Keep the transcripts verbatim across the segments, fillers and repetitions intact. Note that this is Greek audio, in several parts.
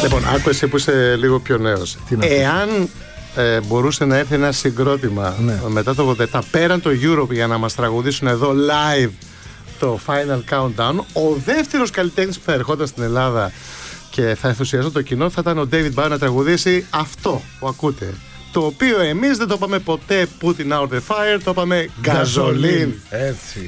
Λοιπόν, άκου εσύ που είσαι λίγο πιο νέος. Εάν ε, μπορούσε να έρθει ένα συγκρότημα ναι. μετά το ογδόντα επτά πέραν το Europe για να μας τραγουδήσουν εδώ live το Final Countdown, ο δεύτερος καλλιτέχνης που θα ερχόταν στην Ελλάδα και θα ενθουσιαζόταν το κοινό θα ήταν ο David Bowie να τραγουδήσει αυτό που ακούτε. Το οποίο εμείς δεν το είπαμε ποτέ Putting Out the Fire, το είπαμε Gasoline. Έτσι.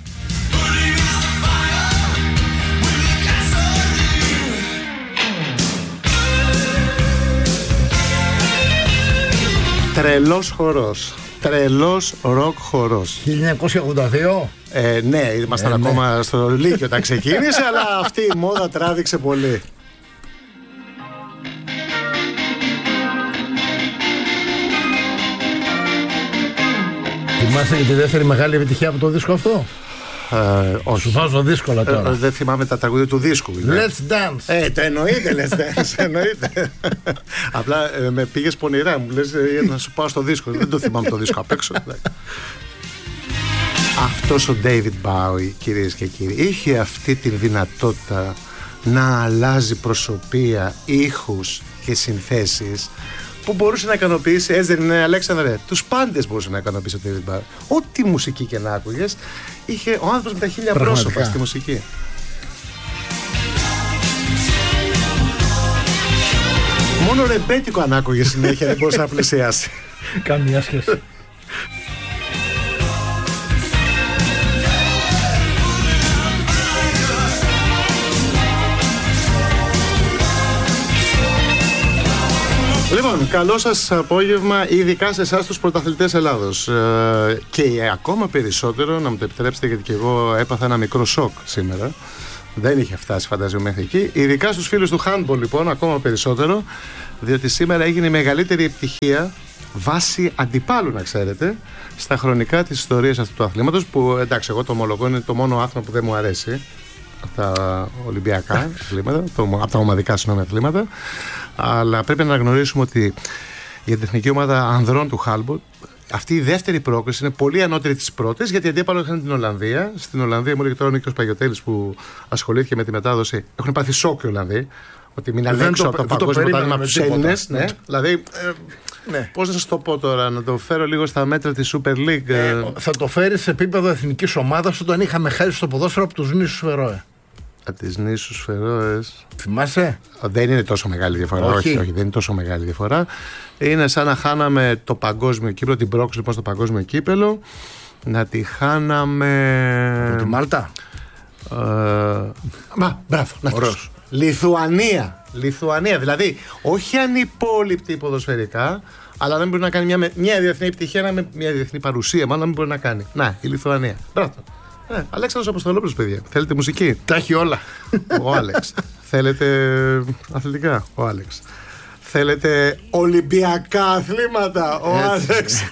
Τρελός χορός. Τρελός ροκ χορός. χίλια εννιακόσια ογδόντα δύο. Ε, ναι, ήμασταν ε, ακόμα ναι. στο Λύκειο όταν ξεκίνησε, αλλά αυτή η μόδα τράβηξε πολύ. Θυμάσαι και τη δεύτερη μεγάλη επιτυχία από το δίσκο αυτό? Ε, όχι. Σου βάζω δύσκολα τώρα. Ε, δεν θυμάμαι τα τραγούδια του δίσκου. Let's dance. Ε, το εννοείται, let's dance. Εννοείται. Απλά ε, με πήγες πονηρά, μου λες ε, να σου πάω στο δίσκο. Δεν το θυμάμαι το δίσκο απ' έξω. Αυτός ο David Bowie, κυρίες και κύριοι, είχε αυτή τη δυνατότητα να αλλάζει προσωπία, ήχους και συνθέσεις που μπορούσε να ικανοποιήσει, έτσι δεν είναι, Αλέξανδρε? Τους πάντες μπορούσε να ικανοποιήσει ο David Bowie. Ό,τι μουσική και να άκουγες, είχε ο άνθρωπος με τα χίλια πραγματικά πρόσωπα στη μουσική. Μόνο ρεμπέτικο αν άκουγες συνέχεια δεν μπορούσε να πλησιάσει. Καμία σχέση. Λοιπόν, καλό σας απόγευμα, ειδικά σε εσάς τους πρωταθλητές Ελλάδος. Ε, και ακόμα περισσότερο, να μου το επιτρέψετε, γιατί και εγώ έπαθα ένα μικρό σοκ σήμερα. Δεν είχε φτάσει, φαντάζομαι, μέχρι εκεί. Ειδικά στους φίλους του handball, λοιπόν, ακόμα περισσότερο, διότι σήμερα έγινε η μεγαλύτερη επιτυχία βάσει αντιπάλου, να ξέρετε, στα χρονικά της ιστορίας αυτού του αθλήματος. Που εντάξει, εγώ το ομολογώ, είναι το μόνο άθλημα που δεν μου αρέσει από τα Ολυμπιακά αθλήματα, από τα ομαδικά συγγνώμη αθλήματα. Αλλά πρέπει να αναγνωρίσουμε ότι για την εθνική ομάδα ανδρών του handball αυτή η δεύτερη πρόκριση είναι πολύ ανώτερη της πρώτης, γιατί αντίπαλο είχαν την Ολλανδία. Στην Ολλανδία, μου έλεγε τώρα ο Νίκος Παγιωτέλης που ασχολήθηκε με τη μετάδοση, έχουν πάθει σόκ οι Ολλανδοί. Ότι μην αλλάξω από το παγκόσμιο πρωτάθλημα από τους Έλληνες. Ναι, δηλαδή, ε, ναι. Πώς να σας το πω τώρα, να το φέρω λίγο στα μέτρα της Super League. Ε, θα το φέρεις σε επίπεδο εθνικής ομάδας όταν είχαμε χάσει στο ποδόσφαιρο από τους νήσους Φερόε. Από τις νήσους Φερόες. Θυμάσαι? Δεν είναι τόσο μεγάλη διαφορά. Όχι. όχι, όχι, δεν είναι τόσο μεγάλη διαφορά. Είναι σαν να χάναμε το παγκόσμιο κύπελο, την πρόκληση λοιπόν στο παγκόσμιο κύπελο, να τη χάναμε. Από τη Μάλτα. Ε, μα, μπράβο, να τους. Λιθουανία. Λιθουανία, δηλαδή όχι ανυπόλοιπτη ποδοσφαιρικά, αλλά δεν μπορεί να κάνει μια, μια διεθνή επιτυχία, μια διεθνή παρουσία, μάλλον δεν μπορεί να κάνει. Να, η Λιθουανία. Μπράβο. Ε, Αλέξανδρος Αποστολόπουλος, παιδιά. Θέλετε μουσική? Τα έχει όλα. Ο Άλεξ. Θέλετε αθλητικά? Ο Άλεξ. Θέλετε Ολυμπιακά αθλήματα? Ο Άλεξ.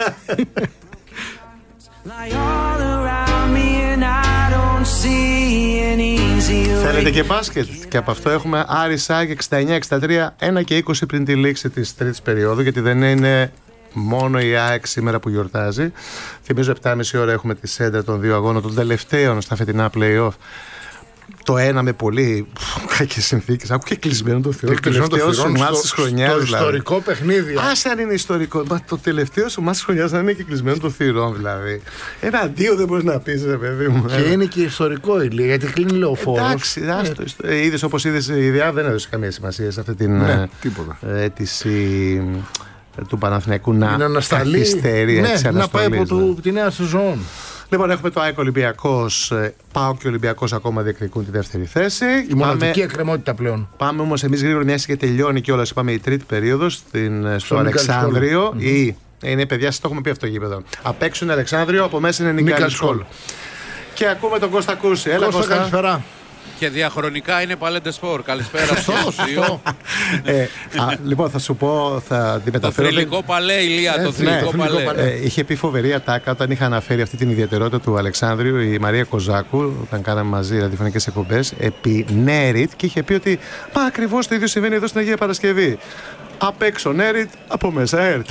Θέλετε και μπάσκετ? Και από αυτό έχουμε Άρης ΑΕΚ εξήντα εννιά εξήντα τρία, ένα και είκοσι πριν τη λήξη της τρίτης περίοδου, γιατί δεν είναι μόνο η ΑΕΚ σήμερα που γιορτάζει. Θυμίζω επτά και μισή ώρα έχουμε τη σέντρα των δύο αγώνων των τελευταίων στα φετινά play-off. Το ένα με πολύ κακές συνθήκες. Άκου και κλεισμένο το Θεό. Το τελευταίο σου μάτς της χρονιάς. Το ιστορικό παιχνίδι. Άσε αν είναι ιστορικό. Μα το τελευταίο σου μάτς της χρονιάς να είναι και κλεισμένο το θηρόν, δηλαδή. Ένα αντίο δεν μπορείς να πεις, ρε παιδί μου. Και ένα. Είναι και ιστορικό, Ηλία, γιατί κλείνει λεωφόρος. Εντάξει, άστο. Ε. Είδες όπως είδες, η ΔΕΑ δεν έδωσε καμία σημασία σε αυτή την ναι, αίτηση του Παναθηναϊκού να καθυστερεί. Ναι, να πάει από το, τη νέα σεζόν. Λοιπόν, έχουμε το ΑΕΚ Ολυμπιακός, ΠΑΟΚ και Ολυμπιακός ακόμα διεκδικούν τη δεύτερη θέση. Η μοναδική εκκρεμότητα πλέον. Πάμε όμως εμείς γρήγορα, μια και τελειώνει κιόλας. Είπαμε η τρίτη περίοδος στην, στο Αλεξάνδριο. Mm-hmm. Ή, είναι παιδιά, σας το έχουμε πει αυτό γήπεδο. Απ' έξω είναι Αλεξάνδριο, από μέσα είναι Νικάλη Σχόλ. Και ακούμε τον Κώστα Κούση. Έλα, Κώστα, καλησπέρα. Και διαχρονικά είναι Παλέντε Σπορ. Καλησπέρα στους δύο. ε, α, λοιπόν, θα σου πω, θα την μεταφέρω. Το θρυλικό παλέ, Ηλία, ε, το θρυλικό ναι, παλέ. παλέ. Ε, είχε πει φοβερή ατάκα όταν είχα αναφέρει αυτή την ιδιαιτερότητα του Αλεξάνδριου η Μαρία Κοζάκου, όταν κάναμε μαζί ραδιοφωνικές εκπομπές, επί Νέριτ, και είχε πει ότι μα ακριβώς το ίδιο συμβαίνει εδώ στην Αγία Παρασκευή. Απ' έξω Νέριτ, από μέσα Ερτ.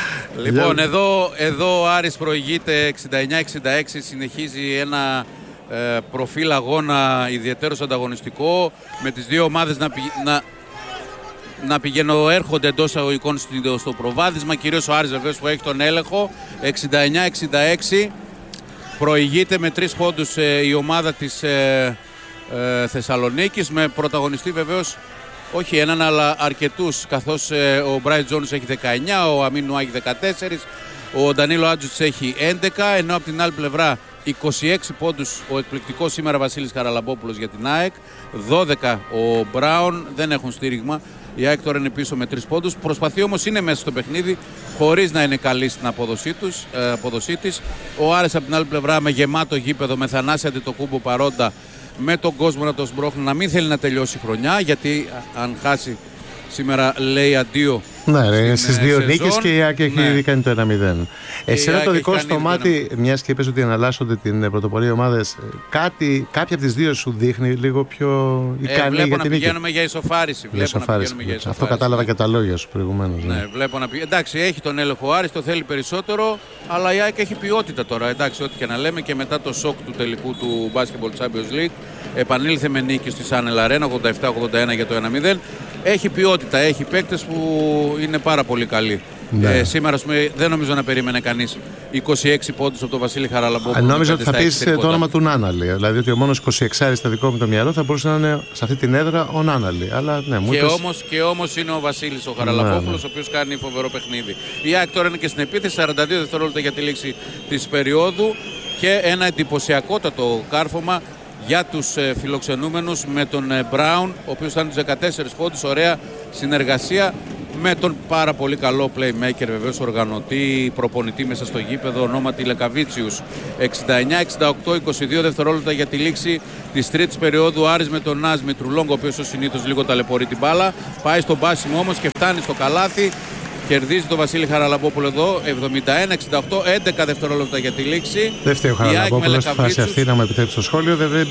Λοιπόν, εδώ, εδώ ο Άρης προηγείται εξήντα εννιά εξήντα έξι, συνεχίζει ένα ε, προφίλ αγώνα ιδιαίτερος ανταγωνιστικό, με τις δύο ομάδες να, πη, να, να πηγαίνουν έρχονται εντός αγωγικών στο προβάδισμα, κυρίως ο Άρης βεβαίως που έχει τον έλεγχο. εξήντα εννιά εξήντα έξι προηγείται με τρεις πόντους ε, η ομάδα της ε, ε, Θεσσαλονίκης, με πρωταγωνιστή βεβαίως όχι έναν αλλά αρκετούς, καθώς ε, ο Μπράιτ Τζόνς έχει δεκαεννιά, ο Αμίν Νουά έχει δεκατέσσερα, ο Ντανίλο Άντζουτς έχει έντεκα, ενώ από την άλλη πλευρά είκοσι έξι πόντους ο εκπληκτικός σήμερα Βασίλης Χαραλαμπόπουλος για την ΑΕΚ, δώδεκα ο Μπράουν, δεν έχουν στήριγμα. Η ΑΕΚ τώρα είναι πίσω με τρεις πόντους. Προσπαθεί όμως, είναι μέσα στο παιχνίδι, χωρίς να είναι καλή στην απόδοσή, τους, ε, απόδοσή της. Ο Άρης από την άλλη πλευρά με γεμάτο γήπεδο, με Θανάση Αντετοκούμπο παρόντα, με τον κόσμο να τον σμπρώχνει, να μην θέλει να τελειώσει η χρονιά, γιατί αν χάσει σήμερα λέει αντίο. Ναι, ρε, στις δύο νίκες και η ΑΕΚ έχει ναι. ήδη κάνει το ένα μηδέν. Εσένα το δικό σου το μάτι, μιας και είπες ότι εναλλάσσονται την πρωτοπορία ομάδες, κάτι, κάποια από τις δύο σου δείχνει λίγο πιο ικανή ε, για την νίκη. να πηγαίνουμε για ισοφάριση. Βλέπω ισοφάριση. να πηγαίνουμε για ισοφάριση. Αυτό κατάλαβα και τα λόγια σου προηγουμένως. Ναι, ναι, βλέπω να πηγαίνουμε. Εντάξει, έχει τον έλεγχο ο Άρης, το θέλει περισσότερο, αλλά η ΑΕΚ έχει ποιότητα τώρα. Εντάξει, ό,τι και να λέμε, και μετά το σοκ του τελικού του Basketball Champions League επανήλθε με νίκη στη Σάνελ Αρένα ογδόντα επτά ογδόντα ένα για το ένα μηδέν. Έχει ποιότητα, έχει παίκτες που είναι πάρα πολύ καλοί. Ναι. Ε, σήμερα πούμε, δεν νομίζω να περίμενε κανείς είκοσι έξι πόντους από τον Βασίλη Χαραλαμπόπουλο. Νόμιζα ότι θα πεις το όνομα του Νάναλη. Δηλαδή ότι ο μόνος είκοσι έξι στα δικό μου το μυαλό θα μπορούσε να είναι σε αυτή την έδρα ο Νάναλη. Αλλά, ναι, μου και, είπες... όμως, και όμως είναι ο Βασίλης ο Χαραλαμπόπουλος, ναι, ναι. ο οποίος κάνει φοβερό παιχνίδι. Η ΑΕΚ τώρα είναι και στην επίθεση, σαράντα δύο δευτερόλεπτα για τη λήξη της περίοδου και ένα εντυπωσιακότατο κάρφωμα για τους ε, φιλοξενούμενους με τον ε, Μπράουν, ο οποίος ήταν τους δεκατέσσερις πόντους, ωραία συνεργασία με τον πάρα πολύ καλό playmaker, βεβαίως οργανωτή, προπονητή μέσα στο γήπεδο, ονόματι Λεκαβίτσιους. εξήντα εννιά εξήντα οκτώ, είκοσι δύο δευτερόλεπτα για τη λήξη της τρίτης περίοδου. Άρης με τον Νάζ Μητρουλόγκο, ο οποίος ως συνήθως λίγο ταλαιπωρεί την μπάλα, πάει στο μπάσιμο όμως και φτάνει στο καλάθι. Κερδίζει το Βασίλη Χαραλαμπόπουλο εδώ, εβδομήντα ένα εξήντα οκτώ, έντεκα δευτερόλεπτα για τη λήξη. Δεν φταίει ο Χαραλαμπόπουλος στη φάση αυτή, να μου επιτρέψει το σχόλιο. Δεν, δεν,